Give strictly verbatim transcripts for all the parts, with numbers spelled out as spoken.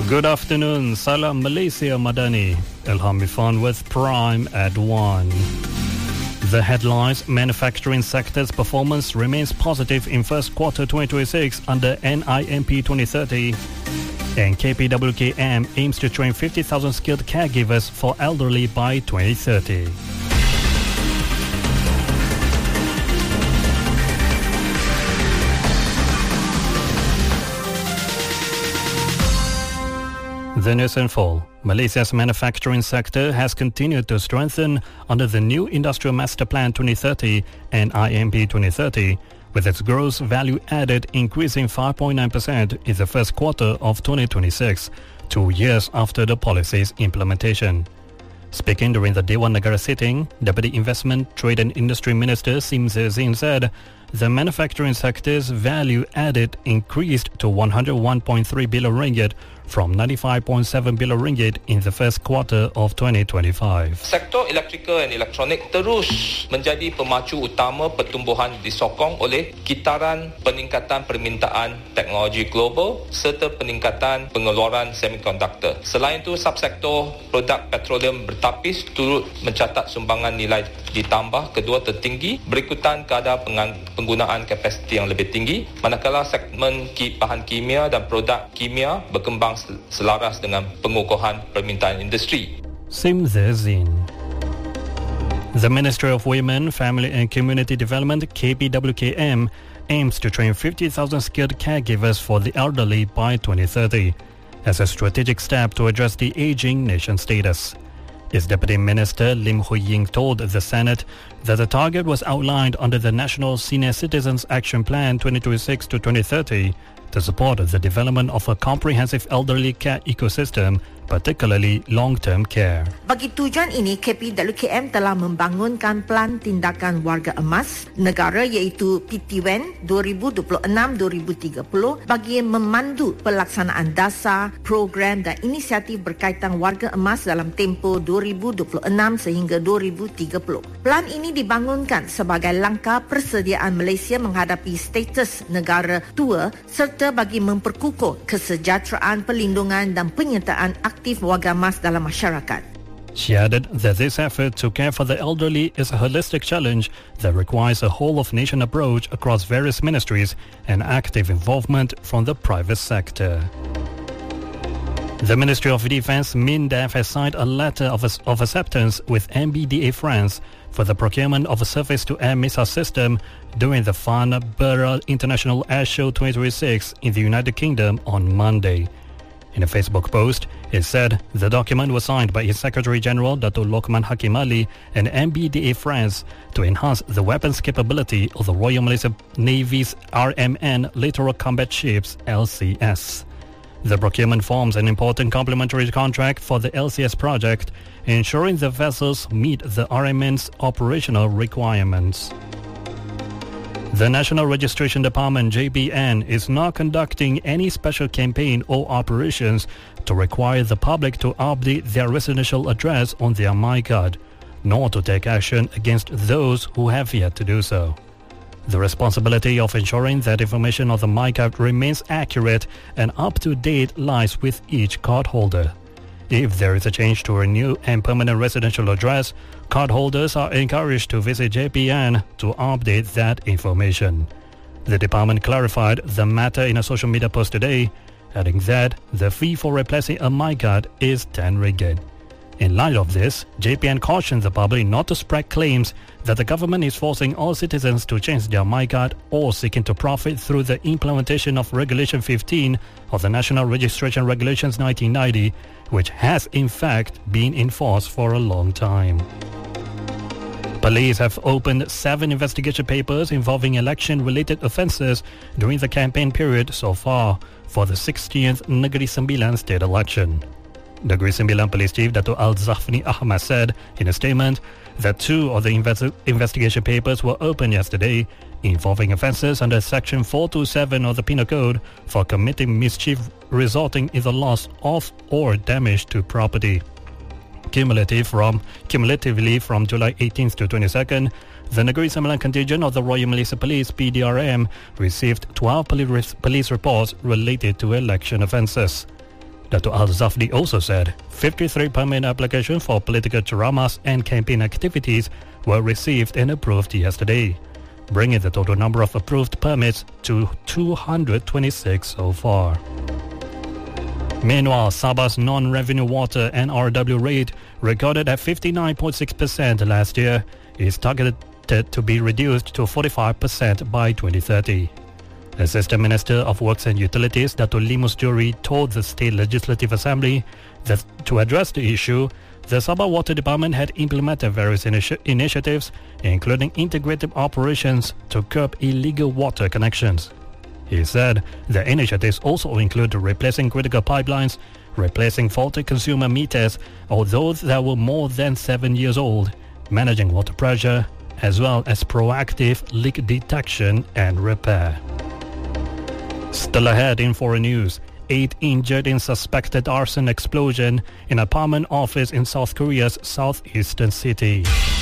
Good afternoon, Salam Malaysia Madani. Ilham Ifan with Prime at one. The headlines: manufacturing sector's performance remains positive in first quarter twenty twenty-six under N I M P twenty thirty. And K P W K M aims to train fifty thousand skilled caregivers for elderly by twenty thirty. The news in full. Malaysia's manufacturing sector has continued to strengthen under the new Industrial Master Plan twenty thirty and I M P twenty thirty, with its gross value added increasing five point nine percent in the first quarter of twenty twenty-six, two years after the policy's implementation. Speaking during the Dewan Negara sitting, Deputy Investment, Trade and Industry Minister Sim Zezin said the manufacturing sector's value added increased to one hundred one point three billion ringgit from ninety-five point seven billion ringgit in the first quarter of twenty twenty-five. Sektor electrical and electronic terus menjadi pemacu utama pertumbuhan disokong oleh kitaran peningkatan permintaan teknologi global serta peningkatan pengeluaran semiconductor. Selain itu, subsektor produk petroleum bertapis turut mencatat sumbangan nilai ditambah kedua tertinggi berikutan kadar penggunaan kapasiti yang lebih tinggi, manakala segmen bahan kimia dan produk kimia berkembang selaras dengan pengukuhan permintaan industri. Sim Zezin. The Ministry of Women, Family and Community Development, K P W K M, aims to train fifty thousand skilled caregivers for the elderly by twenty thirty, as a strategic step to address the aging nation status. Its Deputy Minister Lim Hui Ying told the Senate that the target was outlined under the National Senior Citizens Action Plan twenty twenty-six to twenty thirty to support the development of a comprehensive elderly care ecosystem, particularly long-term care. Bagi tujuan ini, K P W K M telah membangunkan Pelan Tindakan Warga Emas Negara iaitu P T W E N dua ribu dua puluh enam hingga dua ribu tiga puluh bagi memandu pelaksanaan dasar, program dan inisiatif berkaitan warga emas dalam tempoh dua ribu dua puluh enam sehingga dua ribu tiga puluh. Pelan ini dibangunkan sebagai langkah persediaan Malaysia menghadapi status negara tua serta bagi memperkukuh kesejahteraan, perlindungan dan penyertaan aktif warga emas dalam masyarakat. She added that this effort to care for the elderly is a holistic challenge that requires a whole-of-nation approach across various ministries and active involvement from the private sector. The Ministry of Defence, MINDEF, has signed a letter of, of acceptance with M B D A France for the procurement of a surface-to-air missile system during the Farnborough International Air Show twenty twenty-six in the United Kingdom on Monday. In a Facebook post, it said the document was signed by its Secretary-General Dato' Lokman Hakim Ali and M B D A France to enhance the weapons capability of the Royal Malaysia Navy's R M N Littoral Combat Ships, L C S. The procurement forms an important complementary contract for the L C S project, ensuring the vessels meet the R M N's operational requirements. The National Registration Department, J B N, is not conducting any special campaign or operations to require the public to update their residential address on their MyGov, nor to take action against those who have yet to do so. The responsibility of ensuring that information on the MyGov remains accurate and up-to-date lies with each cardholder. If there is a change to a new and permanent residential address, cardholders are encouraged to visit J P N to update that information. The department clarified the matter in a social media post today, adding that the fee for replacing a MyGov is ten ringgit. In light of this, J P N cautioned the public not to spread claims that the government is forcing all citizens to change their MyGov or seeking to profit through the implementation of Regulation fifteen of the National Registration Regulations nineteen ninety, which has in fact been enforced for a long time. Police have opened seven investigation papers involving election-related offences during the campaign period so far for the sixteenth Negeri Sembilan state election. Negeri Sembilan Police Chief Dato' Al-Zafni Ahmad said in a statement that two of the investi- investigation papers were opened yesterday involving offences under Section four twenty-seven of the Penal Code for committing mischief resulting in the loss of or damage to property. Cumulative from, cumulatively from July eighteenth to twenty-second, the Negeri Sembilan contingent of the Royal Malaysia Police P D R M received twelve police, police reports related to election offences. Dato' Al-Zafdi also said fifty-three permit applications for political dramas and campaign activities were received and approved yesterday, bringing the total number of approved permits to two hundred twenty-six so far. Meanwhile, Sabah's non-revenue water N R W rate, recorded at fifty-nine point six percent last year, is targeted to be reduced to forty-five percent by twenty thirty. Assistant Minister of Works and Utilities, Dato' Limus Juri, told the State Legislative Assembly that to address the issue, the Sabah Water Department had implemented various initi- initiatives, including integrated operations to curb illegal water connections. He said the initiatives also include replacing critical pipelines, replacing faulty consumer meters or those that were more than seven years old, managing water pressure, as well as proactive leak detection and repair. Still ahead in foreign news, eight injured in suspected arson explosion in apartment office in South Korea's southeastern city.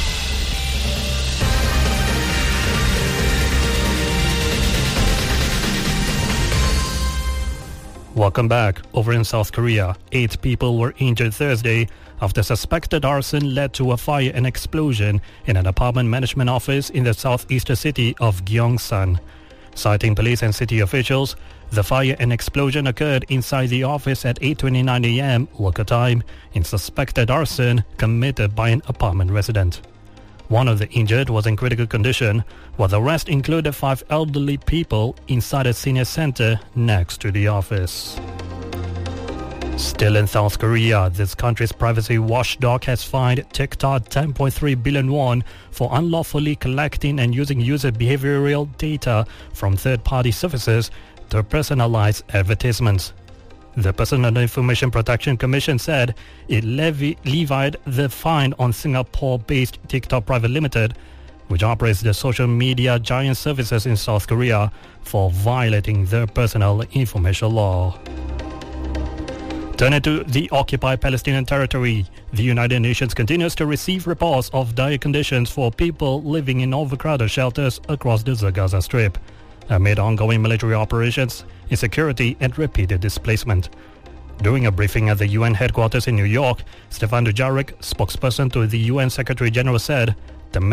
Welcome back. Over in South Korea, eight people were injured Thursday after suspected arson led to a fire and explosion in an apartment management office in the southeastern city of Gyeongsan. Citing police and city officials, the fire and explosion occurred inside the office at eight twenty-nine a.m. local time in suspected arson committed by an apartment resident. One of the injured was in critical condition, while the rest included five elderly people inside a senior center next to the office. Still in South Korea, this country's privacy watchdog has fined TikTok ten point three billion won for unlawfully collecting and using user behavioral data from third-party services to personalize advertisements. The Personal Information Protection Commission said it levy, levied the fine on Singapore-based TikTok Private Limited, which operates the social media giant services in South Korea, for violating their personal information law. Turning to the occupied Palestinian territory, the United Nations continues to receive reports of dire conditions for people living in overcrowded shelters across the Gaza Strip, amid ongoing military operations, insecurity and repeated displacement. During a briefing at the U N headquarters in New York, Stefan Dujarric, spokesperson to the U N Secretary General, said